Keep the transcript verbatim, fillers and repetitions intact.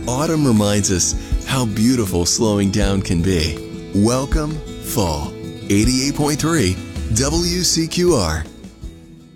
autumn reminds us how beautiful slowing down can be. Welcome, fall. eighty-eight point three W C Q R.